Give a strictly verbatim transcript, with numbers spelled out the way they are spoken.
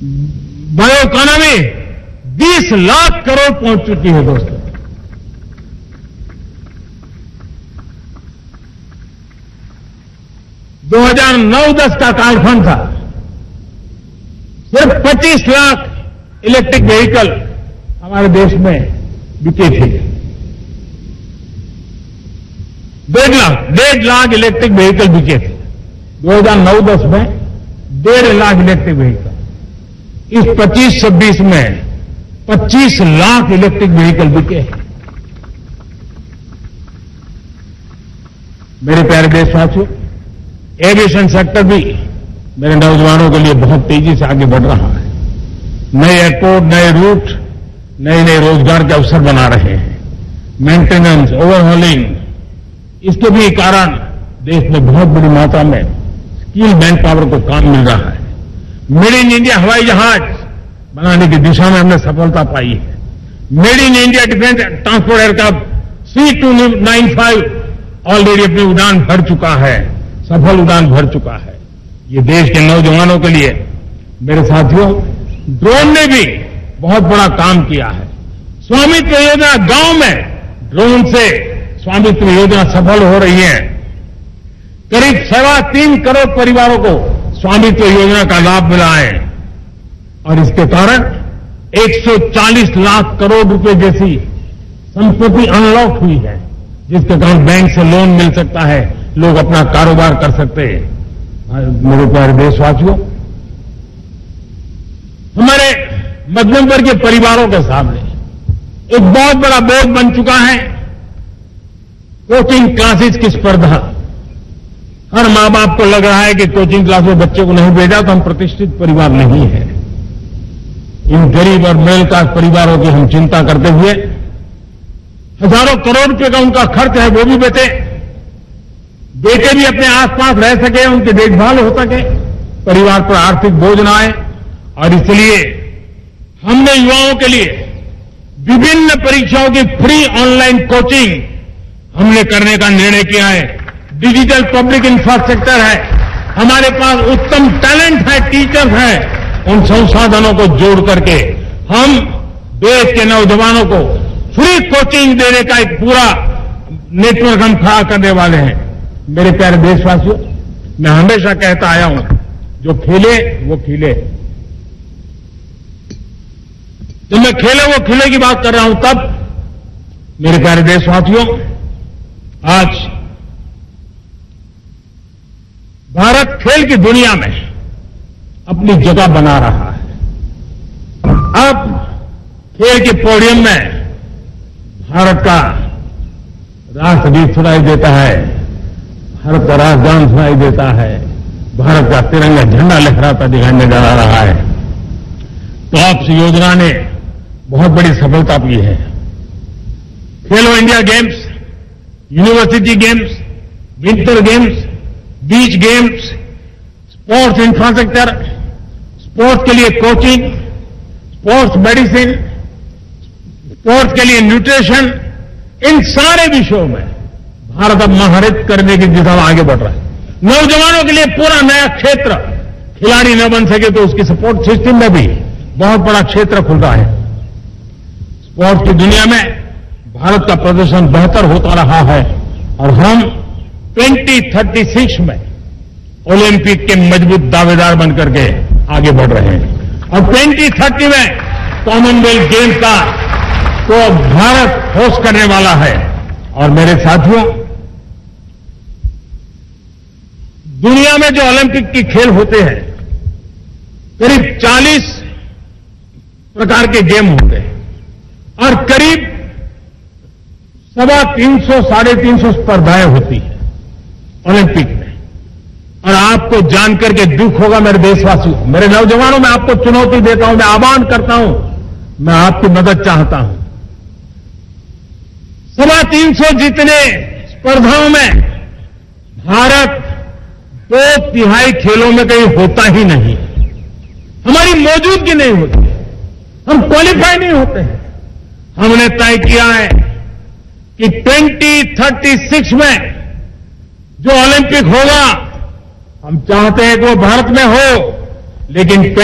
Bio economy बीस लाख करोड़ पहुंच चुकी है दोस्तों। दो हज़ार नौ दस का कालखंड था, सिर्फ पच्चीस लाख इलेक्ट्रिक व्हीकल हमारे देश में बिके थे। डेढ़ लाख डेढ़ लाख इलेक्ट्रिक व्हीकल बिके थे दो हज़ार नौ दस में, डेढ़ लाख इलेक्ट्रिक व्हीकल। इस पच्चीस छब्बीस में पच्चीस लाख इलेक्ट्रिक व्हीकल बिके। मेरे प्यारे देशवासियों, एविएशन सेक्टर भी मेरे नौजवानों के लिए बहुत तेजी से आगे बढ़ रहा है। नए एयरपोर्ट, नए रूट, नए नए रोजगार के अवसर बना रहे हैं। मेंटेनेंस, ओवरहॉलिंग, इसके भी कारण देश में बहुत बड़ी मात्रा में स्किल मैन पावर को काम मिल रहा है। मेड इन इंडिया हवाई जहाज बनाने की दिशा में हमने सफलता पाई है। Made in India defence transport aircraft C to nine five already अपनी उड़ान भर चुका है, सफल उड़ान भर चुका है। ये देश के नौजवानों के लिए, मेरे साथियों, ड्रोन ने भी बहुत बड़ा काम किया है। स्वामित्व योजना गांव में ड्रोन से स्वामित्व योजना सफल हो रही है। करीब सवा तीन करोड़ परिवारों को स्वामित्व योजना का लाभ मिला है और इसके कारण एक सौ चालीस लाख करोड़ रुपए जैसी संपत्ति अनलॉक हुई है, जिसके कारण बैंक से लोन मिल सकता है, लोग अपना कारोबार कर सकते हैं। मेरे प्यारे देशवासियों, हमारे मध्यम वर्ग के परिवारों के सामने एक बहुत बड़ा बोझ बन चुका है कोचिंग क्लासेस की स्पर्धा। हर मां बाप को लग रहा है कि कोचिंग क्लास में बच्चे को नहीं भेजा तो हम प्रतिष्ठित परिवार नहीं है। इन गरीब और मिडिल क्लास परिवारों की हम चिंता करते हुए हजारों करोड़ रुपए का उनका खर्च है, वो भी बचे, बेटे भी अपने आसपास रह सके, उनकी देखभाल हो सके, परिवार पर आर्थिक बोझ न आए। और इसलिए हमने युवाओं के लिए विभिन्न परीक्षाओं की फ्री ऑनलाइन कोचिंग हमने करने का निर्णय किया है। डिजिटल पब्लिक इंफ्रास्ट्रक्चर है, हमारे पास उत्तम टैलेंट है, टीचर्स हैं, उन संसाधनों को जोड़ करके हम देश के नौजवानों को फ्री कोचिंग देने का एक पूरा नेटवर्क हम खड़ा करने वाले हैं। मेरे प्यारे देशवासियों, मैं हमेशा कहता आया हूं, जो खेले वो खिले। जब मैं खेले वो खिले की बात कर रहा हूं, तब मेरे प्यारे देशवासियों, आज भारत खेल की दुनिया में अपनी जगह बना रहा है। अब खेल के पोडियम में भारत का राष्ट्रगीत सुनाई देता है, भारत का राष्ट्रगान सुनाई देता है, भारत का तिरंगा झंडा लहराता दिखाई नजर आ रहा है। टॉप्स योजना ने बहुत बड़ी सफलता पाई है। खेलो India games, university games, winter games, beach games, sports infrastructure, sports के लिए कोचिंग, स्पोर्ट्स मेडिसिन, स्पोर्ट्स के लिए न्यूट्रिशन, इन सारे विषयों में भारत अब महारत करने की दिशा में आगे बढ़ रहा है। नौजवानों के लिए पूरा नया क्षेत्र, खिलाड़ी न बन सके तो उसकी सपोर्ट सिस्टम में भी बहुत बड़ा क्षेत्र खुल रहा है। स्पोर्ट्स की दुनिया में भारत का प्रदर्शन बेहतर होता रहा है और हम ट्वेंटी थर्टी सिक्स में ओलंपिक के मजबूत दावेदार बनकर के आगे बढ़ रहे हैं और ट्वेंटी थर्टी में कॉमनवेल्थ गेम्स का तो भारत होस्ट करने वाला है। और मेरे साथियों, दुनिया में जो ओलंपिक के खेल होते हैं, करीब चालीस प्रकार के गेम होते हैं और करीब सवा तीन सौ साढ़े तीन सौ स्पर्धाएं होती हैं ओलंपिक में। और आपको जानकर के दुख होगा मेरे देशवासियों, मेरे नौजवानों, मैं आपको चुनौती देता हूं, मैं आह्वान करता हूं, मैं आपकी मदद चाहता हूं। सवा तीन सौ जितने स्पर्धाओं में भारत दो तिहाई खेलों में कहीं होता ही नहीं, हमारी मौजूदगी नहीं होती, हम क्वालिफाई नहीं होते हैं। हमने तय किया है कि ट्वेंटी थर्टी सिक्स में जो ओलंपिक होगा, हम चाहते हैं कि वो भारत में हो, लेकिन